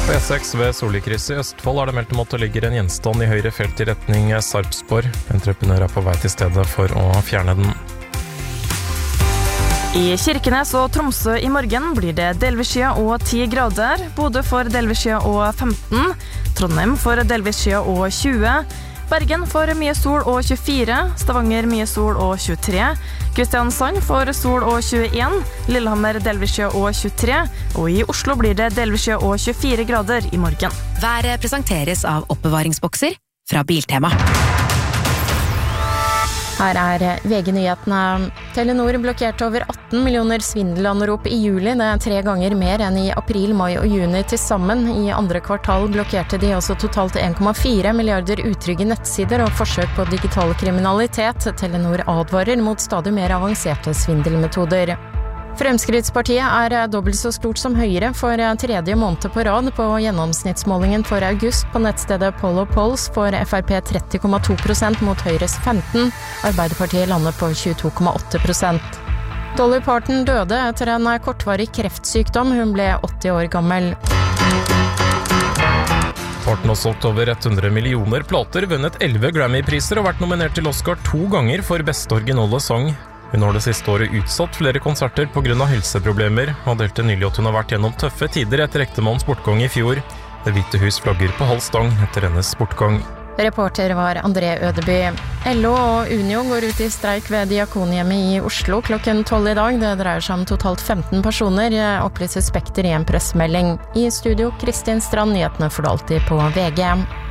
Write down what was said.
På E6 ved Solikrysset i Østfold har det meldt om at det ligger en gjenstand i høyre felt i retning Sarpsborg. Entreprenør er på vei til stedet for å fjerne den. I Kirkenes og Tromsø i morgen blir det delvis skya og 10 grader. Bodø får delvis skya og 15. Trondheim får delvis skya og 20. Bergen får mye sol og 24. Stavanger mye sol og 23. Kristiansand får sol og 21. Lillehammer delvis skya og 23. Og i Oslo blir det delvis skya og 24 grader i morgen. Været presenteres av oppbevaringsbokser fra Biltema. Her er VG-nyhetene. Telenor blokkerte over 18 millioner svindelanrop i juli. Det er 3 ganger mer enn i april, mai og juni til sammen. I andre kvartal blokkerte de også totalt 1,4 milliarder utrygge nettsider og forsøk på digital kriminalitet. Telenor advarer mot stadig mer avanserte svindelmetoder. Fremskrittspartiet er dobbelt så stort som Høyre for 3. måned på rad. På gjennomsnittsmålingen for august på nettstedet Poll & Polls får Frp 30,2% mot Høyres 15%. Arbeiderpartiet lander på 22,8%. Dolly Parton døde etter en kortvarig kreftsykdom. Hun ble 80 år gammel. Parton har solgt over 100 millioner plater, vunnet 11 Grammy-priser og vært nominert til Oscar 2 ganger for beste originale sang. Hun har det siste året utsatt flere konserter på grunn av helseproblemer, og delte nylig at hun har vært gjennom tøffe tider etter ektemannens bortgang i fjor. Det Hvite hus flagger på halv stang etter hennes bortgang. Reporter var André Ødeby. LO og Unio går ut i streik ved Diakonhjemmet i Oslo klokken 12 i dag. Det dreier seg om totalt 15 personer, opplyser Spekter i en pressemelding. I studio Kristin Strand, nyhetene får du alltid på VG.